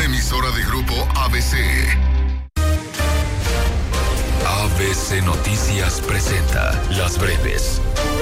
Una emisora de Grupo ABC. ABC Noticias presenta Las Breves.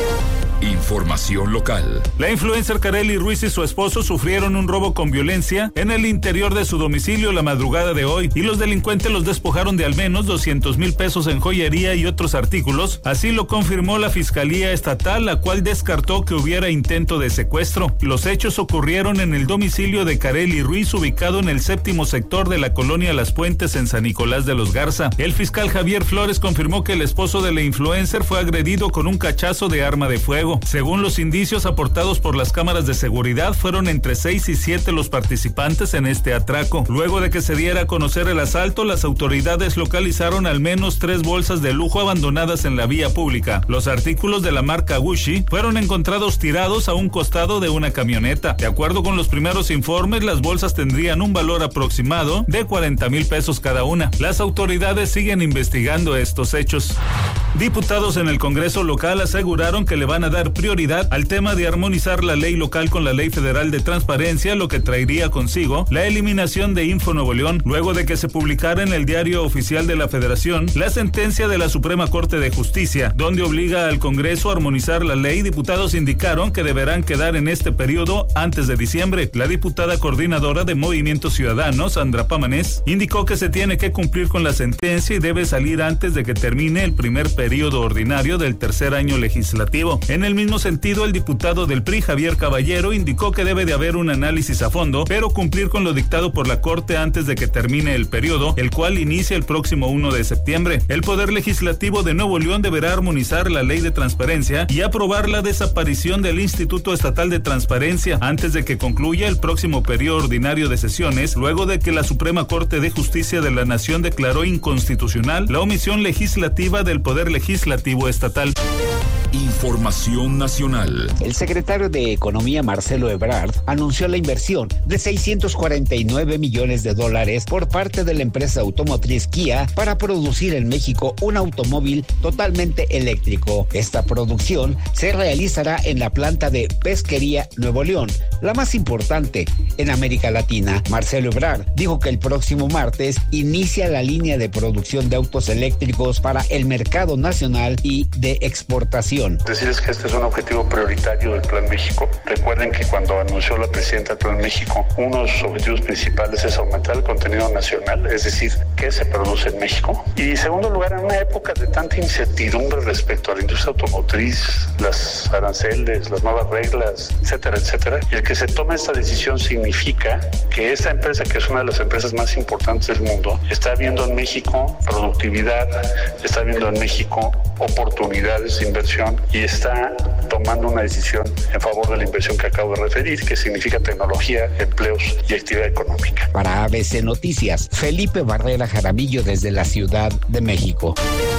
Información local. La influencer Karely Ruiz y su esposo sufrieron un robo con violencia en el interior de su domicilio la madrugada de hoy, y los delincuentes los despojaron de al menos 200,000 pesos en joyería y otros artículos. Así lo confirmó la Fiscalía Estatal, la cual descartó que hubiera intento de secuestro. Los hechos ocurrieron en el domicilio de Karely Ruiz, ubicado en el 7º sector de la colonia Las Puentes en San Nicolás de los Garza. El fiscal Javier Flores confirmó que el esposo de la influencer fue agredido con un cachazo de arma de fuego. Según los indicios aportados por las cámaras de seguridad, fueron entre 6 y 7 los participantes en este atraco. Luego de que se diera a conocer el asalto, las autoridades localizaron al menos 3 bolsas de lujo abandonadas en la vía pública. Los artículos de la marca Gucci fueron encontrados tirados a un costado de una camioneta. De acuerdo con los primeros informes, las bolsas tendrían un valor aproximado de 40,000 pesos cada una. Las autoridades siguen investigando estos hechos. Diputados en el Congreso local aseguraron que le van a dar prioridad al tema de armonizar la ley local con la ley federal de transparencia, lo que traería consigo la eliminación de Info Nuevo León, luego de que se publicara en el Diario Oficial de la Federación la sentencia de la Suprema Corte de Justicia, donde obliga al Congreso a armonizar la ley. Diputados indicaron que deberán quedar en este periodo antes de diciembre. La diputada coordinadora de Movimiento Ciudadano, Sandra Pamanés, indicó que se tiene que cumplir con la sentencia y debe salir antes de que termine el primer periodo ordinario del tercer año legislativo. En el mismo sentido, el diputado del PRI, Javier Caballero, indicó que debe de haber un análisis a fondo, pero cumplir con lo dictado por la Corte antes de que termine el periodo, el cual inicia el próximo 1 de septiembre. El Poder Legislativo de Nuevo León deberá armonizar la ley de transparencia y aprobar la desaparición del Instituto Estatal de Transparencia antes de que concluya el próximo periodo ordinario de sesiones, luego de que la Suprema Corte de Justicia de la Nación declaró inconstitucional la omisión legislativa del Poder Legislativo Estatal. Información nacional. El secretario de Economía, Marcelo Ebrard, anunció la inversión de $649 millones por parte de la empresa automotriz Kia para producir en México un automóvil totalmente eléctrico. Esta producción se realizará en la planta de Pesquería Nuevo León, la más importante en América Latina. Marcelo Ebrard dijo que el próximo martes inicia la línea de producción de autos eléctricos para el mercado nacional y de exportación. Decirles que este es un objetivo prioritario del Plan México. Recuerden que cuando anunció la presidenta del Plan México, uno de sus objetivos principales es aumentar el contenido nacional, es decir, qué se produce en México. Y en segundo lugar, en una época de tanta incertidumbre respecto a la industria automotriz, las aranceles, las nuevas reglas, etcétera, etcétera, y el que se tome esta decisión significa que esta empresa, que es una de las empresas más importantes del mundo, está viendo en México productividad, está viendo en México oportunidades de inversión y está tomando una decisión en favor de la inversión que acabo de referir, que significa tecnología, empleos y actividad económica. Para ABC Noticias, Felipe Barrera Jaramillo desde la Ciudad de México.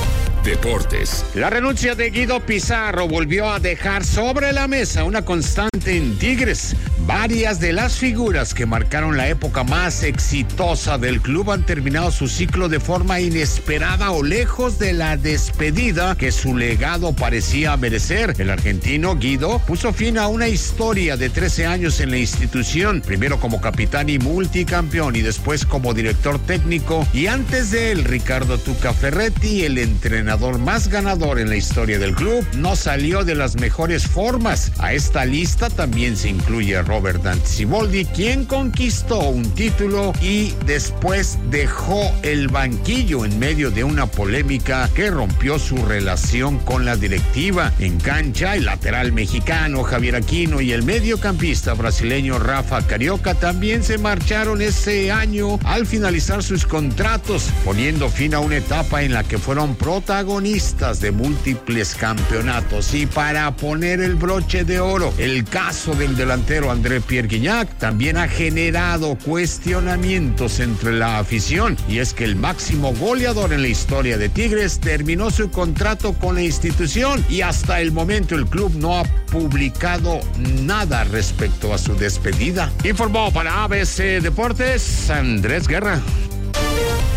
Deportes. La renuncia de Guido Pizarro volvió a dejar sobre la mesa una constante en Tigres. Varias de las figuras que marcaron la época más exitosa del club han terminado su ciclo de forma inesperada o lejos de la despedida que su legado parecía merecer. El argentino Guido puso fin a una historia de 13 años en la institución, primero como capitán y multicampeón y después como director técnico, y antes de él Ricardo Tuca Ferretti, el entrenador más ganador en la historia del club, no salió de las mejores formas. A esta lista también se incluye Robert Dante Siboldi, quien conquistó un título y después dejó el banquillo en medio de una polémica que rompió su relación con la directiva. En cancha, el lateral mexicano Javier Aquino y el mediocampista brasileño Rafa Carioca también se marcharon ese año al finalizar sus contratos, poniendo fin a una etapa en la que fueron protagonistas de múltiples campeonatos. Y para poner el broche de oro, el caso del delantero André Pierre Gignac también ha generado cuestionamientos entre la afición, y es que el máximo goleador en la historia de Tigres terminó su contrato con la institución y hasta el momento el club no ha publicado nada respecto a su despedida. Informó para ABC Deportes Andrés Guerra.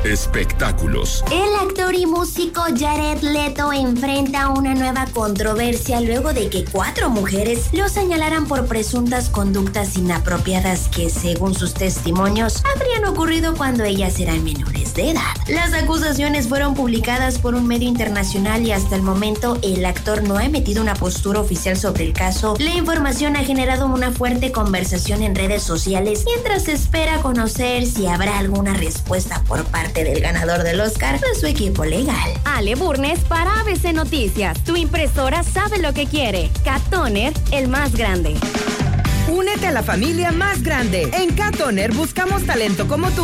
Espectáculos. El actor y músico Jared Leto enfrenta una nueva controversia luego de que 4 mujeres lo señalaran por presuntas conductas inapropiadas que, según sus testimonios, habrían ocurrido cuando ellas eran menores de edad. Las acusaciones fueron publicadas por un medio internacional y hasta el momento el actor no ha emitido una postura oficial sobre el caso. La información ha generado una fuerte conversación en redes sociales mientras se espera conocer si habrá alguna respuesta por parte del ganador del Oscar de su equipo legal. Ale Burnes para ABC Noticias. Tu impresora sabe lo que quiere. Cat Toner, el más grande. Únete a la familia más grande. En Cat Toner buscamos talento como tú